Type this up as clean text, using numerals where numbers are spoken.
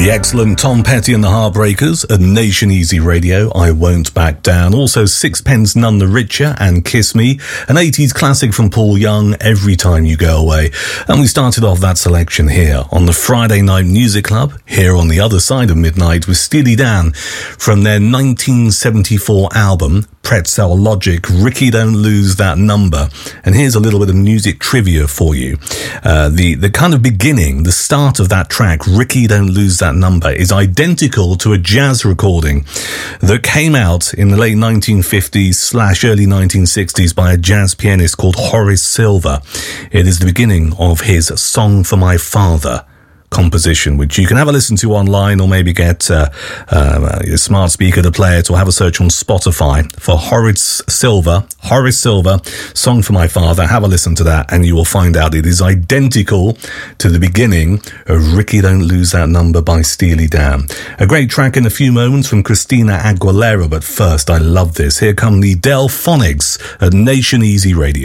The excellent Tom Petty and the Heartbreakers at Nation Easy Radio, I Won't Back Down. Also Sixpence None the Richer and Kiss Me, an 80s classic from Paul Young, Every Time You Go Away. And we started off that selection here on the Friday Night Music Club, here on the other side of midnight, with Steely Dan from their 1974 album, Pretzel Logic, Ricky Don't Lose That Number. And here's a little bit of music trivia for you. The kind of beginning, the start of that track, Ricky Don't Lose That Number, is identical to a jazz recording that came out in the late 1950s / early 1960s by a jazz pianist called Horace Silver. It is the beginning of his Song for My Father composition, which you can have a listen to online, or maybe get your smart speaker to play it, or have a search on Spotify for Horace Silver, Song for My Father. Have a listen to that and you will find out it is identical to the beginning of Ricky Don't Lose That Number by Steely Dan. A great track in a few moments from Christina Aguilera, but first, I love this. Here come the Delphonics at Nation Easy Radio.